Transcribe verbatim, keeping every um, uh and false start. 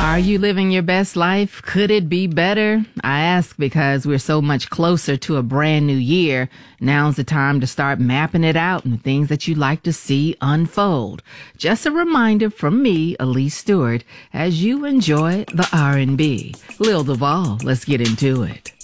Are you living your best life? Could it be better? I ask because we're so much closer to a brand new year. Now's the time to start mapping it out and the things that you'd like to see unfold. Just a reminder from me, Elise Stewart, as you enjoy the R and B. Lil Duval, let's get into it.